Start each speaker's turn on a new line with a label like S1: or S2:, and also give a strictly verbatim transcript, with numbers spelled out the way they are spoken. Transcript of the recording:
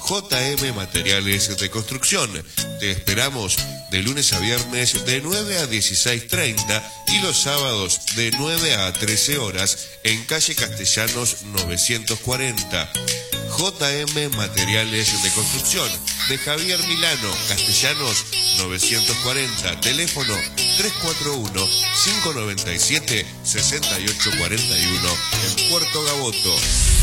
S1: J M Materiales de Construcción. Te esperamos de lunes a viernes de nueve a dieciséis treinta y los sábados de nueve a trece horas en calle Castellanos novecientos cuarenta. J M Materiales de Construcción de Javier Milano, Castellanos novecientos cuarenta, teléfono tres cuatro uno, cinco nueve siete, seis ocho cuatro uno en Puerto Gaboto.